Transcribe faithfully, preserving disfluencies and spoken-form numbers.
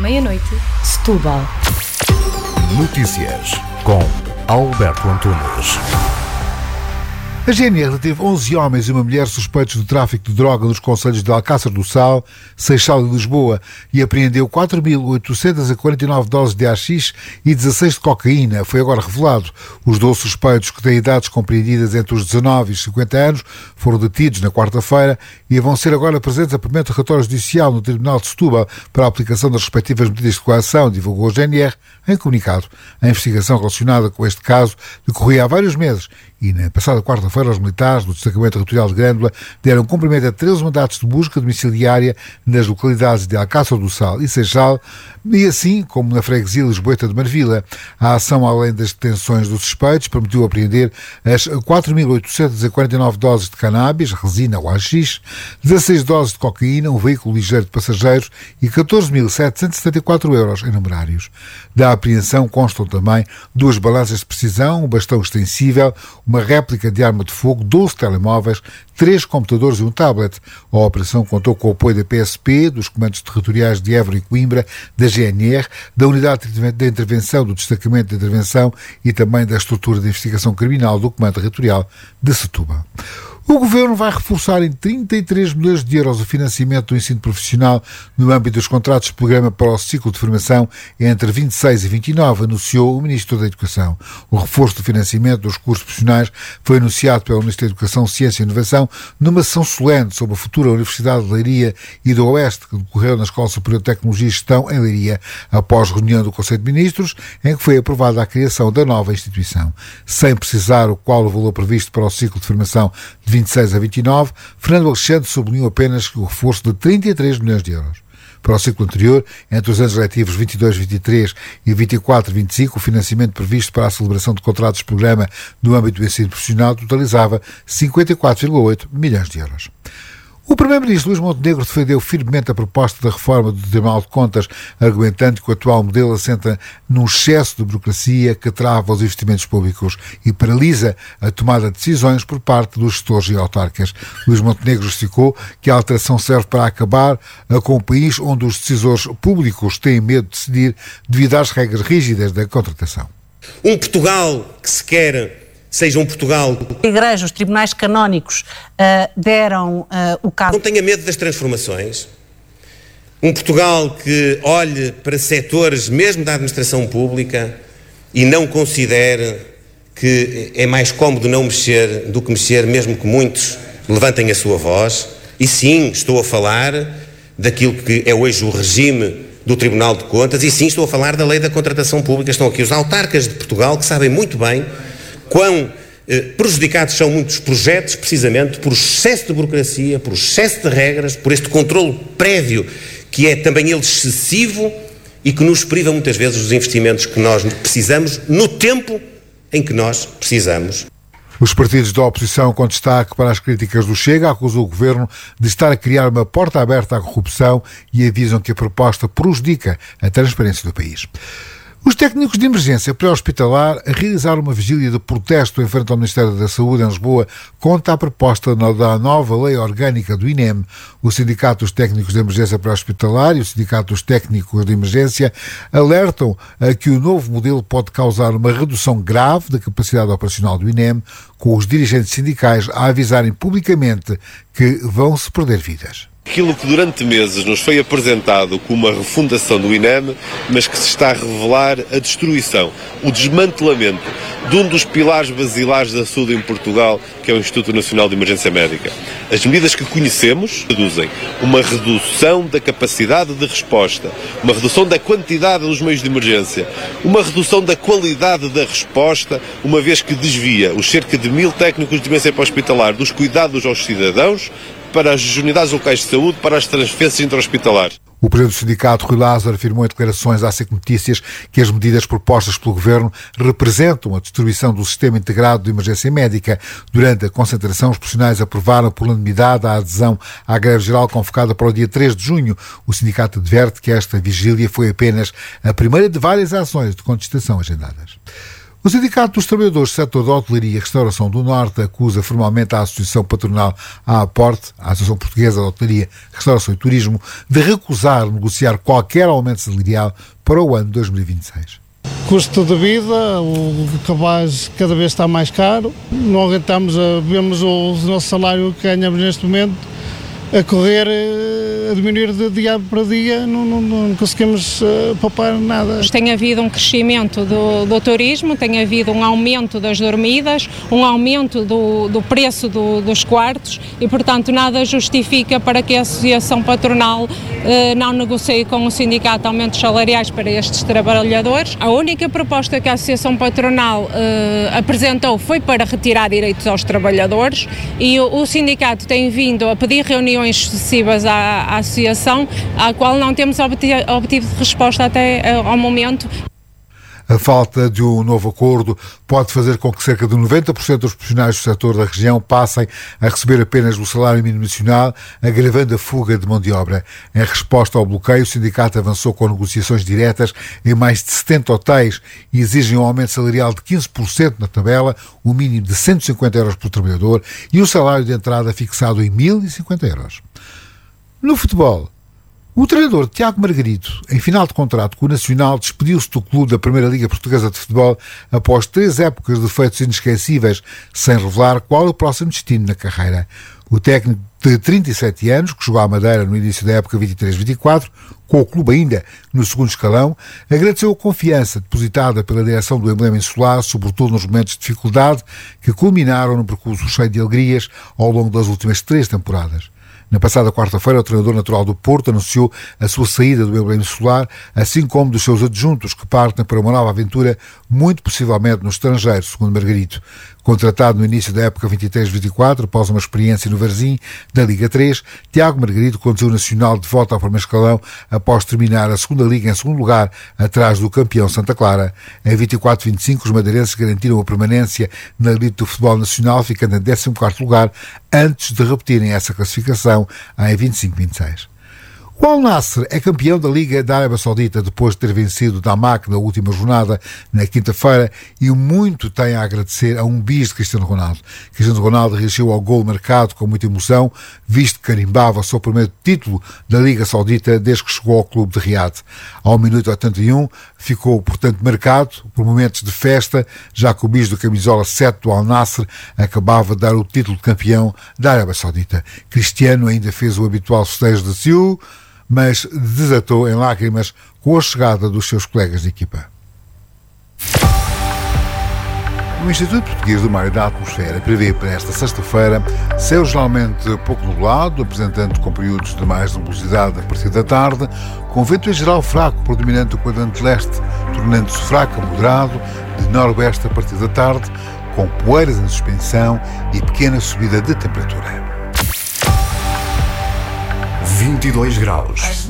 meia-noite, Setúbal. Notícias com Alberto Antunes. A G N R deteve onze homens e uma mulher suspeitos de tráfico de droga nos concelhos de Alcácer do Sal, Seixal e Lisboa e apreendeu quatro mil oitocentas e quarenta e nove doses de haxixe e dezasseis de cocaína. Foi agora revelado. Os doze suspeitos, que têm idades compreendidas entre os dezanove e os cinquenta anos, foram detidos na quarta-feira e vão ser agora presentes a primeiro interrogatório judicial no Tribunal de Setúbal para a aplicação das respectivas medidas de coação, divulgou a G N R em comunicado. A investigação relacionada com este caso decorria há vários meses e na passada quarta-feira os militares do Destacamento Territorial de Grândola deram cumprimento a treze mandatos de busca domiciliária nas localidades de Alcácer do Sal e Seixal, e assim como na freguesia lisboeta de Marvila. A ação, além das detenções dos suspeitos, permitiu apreender as quatro mil oitocentas e quarenta e nove doses de cannabis, resina ou haxixe, dezasseis doses de cocaína, um veículo ligeiro de passageiros e catorze mil setecentos e setenta e quatro euros em numerários. Da apreensão constam também duas balanças de precisão, um bastão extensível, uma réplica de arma de fogo, doze telemóveis, três computadores e um tablet. A operação contou com o apoio da P S P, dos comandos territoriais de Évora e Coimbra, da G N R, da Unidade de Intervenção do Destacamento de Intervenção e também da Estrutura de Investigação Criminal do Comando Territorial de Setúbal. O Governo vai reforçar em trinta e três milhões de euros o financiamento do ensino profissional no âmbito dos contratos de programa para o ciclo de formação entre vinte e seis e vinte e nove, anunciou o Ministro da Educação. O reforço do financiamento dos cursos profissionais foi anunciado pelo Ministro da Educação, Ciência e Inovação numa sessão solene sobre a futura Universidade de Leiria e do Oeste, que decorreu na Escola Superior de Tecnologia e Gestão em Leiria, após reunião do Conselho de Ministros, em que foi aprovada a criação da nova instituição. Sem precisar o qual o valor previsto para o ciclo de formação de vinte e seis a vinte e nove, Fernando Alexandre sublinhou apenas o reforço de trinta e três milhões de euros. Para o ciclo anterior, entre os anos letivos vinte e dois vinte e três e vinte e quatro vinte e cinco, o financiamento previsto para a celebração de contratos de programa no âmbito do ensino profissional totalizava cinquenta e quatro vírgula oito milhões de euros. O Primeiro-Ministro Luís Montenegro defendeu firmemente a proposta da reforma do Tribunal de Contas, argumentando que o atual modelo assenta num excesso de burocracia que trava os investimentos públicos e paralisa a tomada de decisões por parte dos gestores e autarcas. Luís Montenegro justificou que a alteração serve para acabar com um país onde os decisores públicos têm medo de decidir devido às regras rígidas da contratação. Um Portugal que se quer... seja um Portugal... A Igreja, os tribunais canónicos uh, deram uh, o caso... Não tenha medo das transformações. Um Portugal que olhe para setores, mesmo da administração pública, e não considere que é mais cómodo não mexer do que mexer, mesmo que muitos levantem a sua voz. E sim, estou a falar daquilo que é hoje o regime do Tribunal de Contas, e sim, estou a falar da Lei da Contratação Pública. Estão aqui os autarcas de Portugal que sabem muito bem quão eh, prejudicados são muitos projetos, precisamente por excesso de burocracia, por excesso de regras, por este controle prévio que é também ele excessivo e que nos priva muitas vezes dos investimentos que nós precisamos no tempo em que nós precisamos. Os partidos da oposição, com destaque para as críticas do Chega, acusam o Governo de estar a criar uma porta aberta à corrupção e avisam que a proposta prejudica a transparência do país. Os técnicos de emergência pré-hospitalar realizaram uma vigília de protesto em frente ao Ministério da Saúde em Lisboa contra a proposta da nova lei orgânica do I N E M. O Sindicato dos Técnicos de Emergência pré-hospitalar e o Sindicato dos Técnicos de Emergência alertam a que o novo modelo pode causar uma redução grave da capacidade operacional do I N E M, com os dirigentes sindicais a avisarem publicamente que vão se perder vidas. Aquilo que durante meses nos foi apresentado como uma refundação do I N E M, mas que se está a revelar a destruição, o desmantelamento de um dos pilares basilares da saúde em Portugal, que é o Instituto Nacional de Emergência Médica. As medidas que conhecemos reduzem uma redução da capacidade de resposta, uma redução da quantidade dos meios de emergência, uma redução da qualidade da resposta, uma vez que desvia os cerca de mil técnicos de emergência hospitalar dos cuidados aos cidadãos para as unidades locais de saúde, para as transferências intra-hospitalares. O presidente do sindicato, Rui Lázaro, afirmou em declarações à SIC Notícias que as medidas propostas pelo Governo representam a destruição do sistema integrado de emergência médica. Durante a concentração, os profissionais aprovaram por unanimidade a adesão à greve geral convocada para o dia três de junho. O sindicato adverte que esta vigília foi apenas a primeira de várias ações de contestação agendadas. O Sindicato dos Trabalhadores do Setor da Hotelaria e Restauração do Norte acusa formalmente a Associação Patronal AAPORTE, a Associação Portuguesa de Hotelaria, Restauração e Turismo, de recusar negociar qualquer aumento salarial para o ano dois mil e vinte e seis. Custo de vida, o cabaz cada vez está mais caro, não aguentamos, a, vemos o nosso salário que ganhamos neste momento a correr, a diminuir de dia para dia, não, não, não conseguimos uh, poupar nada. Tem havido um crescimento do, do turismo, tem havido um aumento das dormidas, um aumento do, do preço do, dos quartos e, portanto, nada justifica para que a Associação Patronal uh, não negocie com o sindicato aumentos salariais para estes trabalhadores. A única proposta que a Associação Patronal uh, apresentou foi para retirar direitos aos trabalhadores e o, o sindicato tem vindo a pedir reuniões sucessivas à, à associação, à qual não temos obtido, obtido resposta até ao momento. A falta de um novo acordo pode fazer com que cerca de noventa por cento dos profissionais do setor da região passem a receber apenas o salário mínimo nacional, agravando a fuga de mão de obra. Em resposta ao bloqueio, o sindicato avançou com negociações diretas em mais de setenta hotéis e exigem um aumento salarial de quinze por cento na tabela, o mínimo de cento e cinquenta euros por trabalhador e o salário de entrada fixado em mil e cinquenta euros. No futebol, o treinador Tiago Margarito, em final de contrato com o Nacional, despediu-se do clube da Primeira Liga Portuguesa de Futebol após três épocas de feitos inesquecíveis, sem revelar qual é o próximo destino na carreira. O técnico de trinta e sete anos, que jogou à Madeira no início da época vinte e três vinte e quatro, com o clube ainda no segundo escalão, agradeceu a confiança depositada pela direção do Emblema Insular, sobretudo nos momentos de dificuldade que culminaram no percurso cheio de alegrias ao longo das últimas três temporadas. Na passada quarta-feira, o treinador natural do Porto anunciou a sua saída do Emblema Insular, assim como dos seus adjuntos que partem para uma nova aventura, muito possivelmente no estrangeiro, segundo Margarito. Contratado no início da época vinte e três vinte e quatro, após uma experiência no Varzim, da Liga três, Tiago Margarito conduziu o Nacional de volta ao primeiro escalão após terminar a segunda Liga em segundo lugar, atrás do campeão Santa Clara. Em vinte e quatro vinte e cinco, os madeirenses garantiram a permanência na elite do futebol nacional, ficando em décimo quarto lugar, antes de repetirem essa classificação em vinte e cinco vinte e seis. O Al Nassr é campeão da Liga da Arábia Saudita depois de ter vencido o Damac na última jornada, na quinta-feira, e muito tem a agradecer a um bis de Cristiano Ronaldo. Cristiano Ronaldo reagiu ao gol marcado com muita emoção, visto que carimbava o seu primeiro título da Liga Saudita desde que chegou ao clube de Riad. Ao minuto oitenta e um, ficou, portanto, marcado por momentos de festa, já que o bis do camisola sete do Al Nassr acabava de dar o título de campeão da Arábia Saudita. Cristiano ainda fez o habitual festejo de Siu, mas desatou em lágrimas com a chegada dos seus colegas de equipa. O Instituto Português do Mar e da Atmosfera prevê para esta sexta-feira céu geralmente pouco nublado, apresentando com períodos de mais nebulosidade a partir da tarde, com vento em geral fraco predominante do quadrante leste, tornando-se fraco a moderado, de noroeste a partir da tarde, com poeiras em suspensão e pequena subida de temperatura. vinte e dois graus.